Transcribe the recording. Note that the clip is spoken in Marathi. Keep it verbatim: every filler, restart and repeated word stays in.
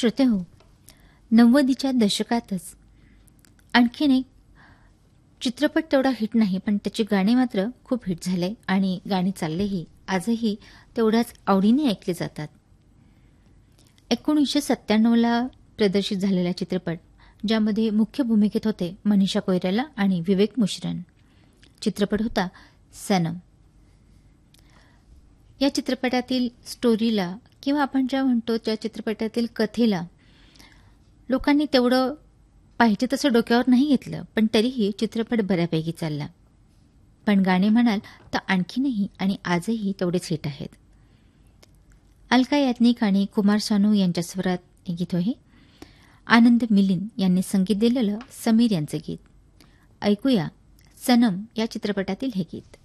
श्रोते हो, नव्वदीच्या दशकातच आणखीन एक चित्रपट तेवढा हिट नाही, पण त्याची गाणी मात्र खूप हिट झाले आणि गाणी चाललेही आजही तेवढ्याच आवडीने ऐकले जातात. एकोणीसशे सत्त्याण्णवला प्रदर्शित झालेला चित्रपट, ज्यामध्ये मुख्य भूमिकेत होते मनीषा कोइराला आणि विवेक मुश्रन. चित्रपट होता सनम. या चित्रपटातील स्टोरीला किंवा आपण ज्या म्हणतो त्या चित्रपटातील कथेला लोकांनी तेवढं पाहिजे तसं डोक्यावर नाही घेतलं, पण तरीही चित्रपट बऱ्यापैकी चालला. पण गाणे म्हणाल तर आणखीनही आणि आजही तेवढेच हिट आहेत. अलका याज्ञिक आणि कुमार सानू यांच्या स्वरात हे गीत आहे. आनंद मिलिंद यांनी संगीत दिलेलं समीर यांचं गीत. ऐकूया सनम या चित्रपटातील हे गीत.